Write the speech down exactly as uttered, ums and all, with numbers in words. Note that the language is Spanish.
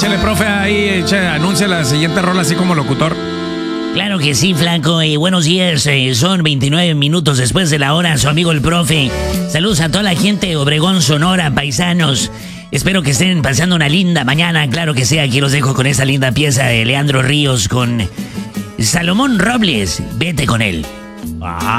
échale, profe, ahí, echa, anuncia la siguiente rola así como locutor. Claro que sí, flaco. Eh, buenos días. Eh, son veintinueve minutos después de la hora. Su amigo el profe. Saludos a toda la gente de Obregón, Sonora, paisanos. Espero que estén pasando una linda mañana. Claro que sí, aquí los dejo con esta linda pieza de Leandro Ríos con Salomón Robles. Vete con él. Ah.